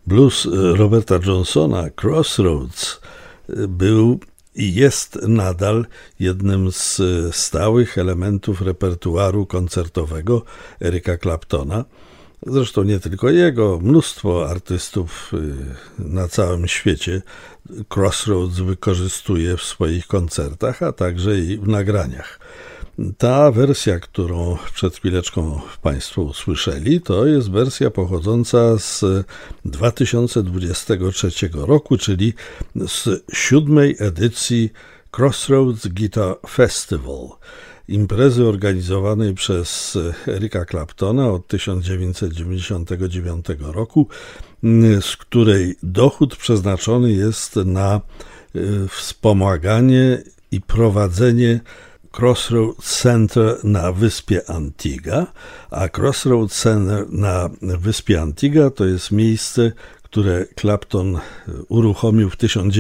Blues Roberta Johnsona, Crossroads, był i jest nadal jednym z stałych elementów repertuaru koncertowego Erica Claptona. Zresztą nie tylko jego, mnóstwo artystów na całym świecie Crossroads wykorzystuje w swoich koncertach, a także i w nagraniach. Ta wersja, którą przed chwileczką Państwo usłyszeli, to jest wersja pochodząca z 2023 roku, czyli z 7. edycji Crossroads Guitar Festival, imprezy organizowanej przez Erica Claptona od 1999 roku, z której dochód przeznaczony jest na wspomaganie i prowadzenie Crossroads Center na wyspie Antigua, a Crossroads Center na wyspie Antigua to jest miejsce, które Clapton uruchomił w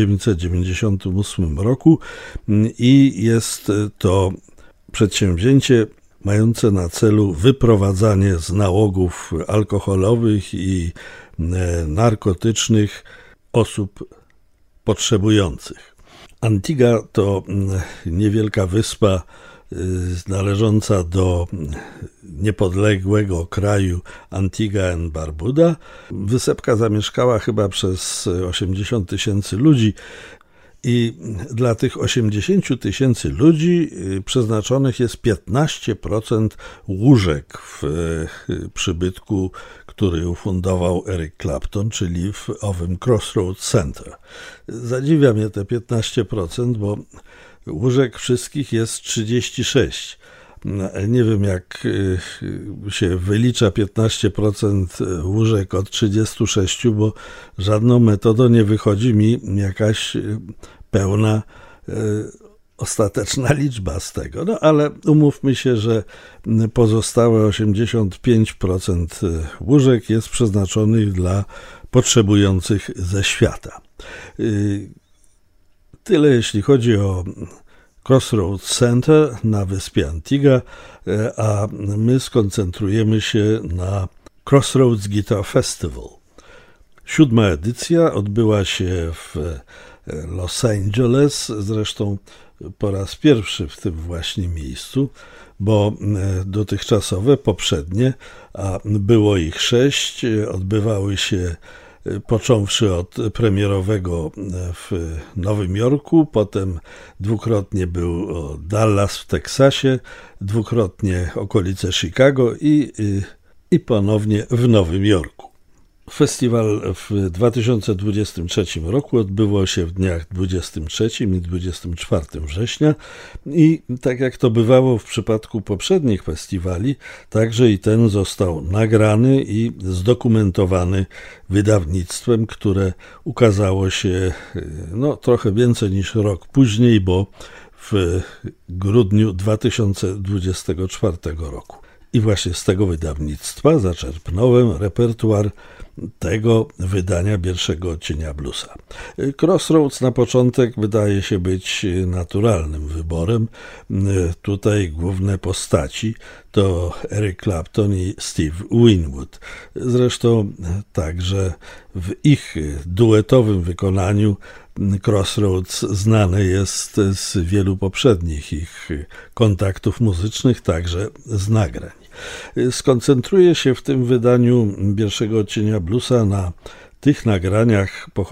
1998 roku i jest to przedsięwzięcie mające na celu wyprowadzanie z nałogów alkoholowych i narkotycznych osób potrzebujących. Antigua to niewielka wyspa należąca do niepodległego kraju Antigua and Barbuda. Wysepka zamieszkała chyba przez 80 000 ludzi i dla tych 80 000 ludzi przeznaczonych jest 15% łóżek w przybytku, który ufundował Eric Clapton, czyli w owym Crossroads Center. Zadziwia mnie te 15%, bo łóżek wszystkich jest 36. Nie wiem, jak się wylicza 15% łóżek od 36, bo żadną metodą nie wychodzi mi jakaś pełna, ostateczna liczba z tego. No ale umówmy się, że pozostałe 85% łóżek jest przeznaczonych dla potrzebujących ze świata. Tyle jeśli chodzi o Crossroads Center na wyspie Antigua, a my skoncentrujemy się na Crossroads Guitar Festival. 7. edycja odbyła się w Los Angeles, zresztą po raz pierwszy w tym właśnie miejscu, bo dotychczasowe, poprzednie, a było ich 6, odbywały się począwszy od premierowego w Nowym Jorku, potem dwukrotnie był Dallas w Teksasie, dwukrotnie okolice Chicago i ponownie w Nowym Jorku. Festiwal w 2023 roku odbywał się w dniach 23 i 24 września i tak jak to bywało w przypadku poprzednich festiwali, także i ten został nagrany i zdokumentowany wydawnictwem, które ukazało się trochę więcej niż rok później, bo w grudniu 2024 roku. I właśnie z tego wydawnictwa zaczerpnąłem repertuar tego wydania pierwszego odcienia bluesa. Crossroads na początek wydaje się być naturalnym wyborem. Tutaj główne postaci to Eric Clapton i Steve Winwood. Zresztą także w ich duetowym wykonaniu Crossroads znane jest z wielu poprzednich ich kontaktów muzycznych, także z nagrań. Skoncentruję się w tym wydaniu pierwszego odcienia bluesa na tych nagraniach